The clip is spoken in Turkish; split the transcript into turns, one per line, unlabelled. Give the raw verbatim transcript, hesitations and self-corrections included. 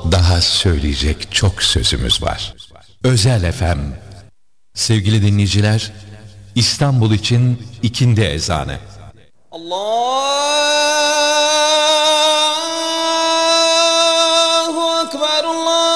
Daha söyleyecek çok sözümüz var. Özel F M. Sevgili dinleyiciler, İstanbul için ikindi ezanı.
Allahu Ekber, Allah.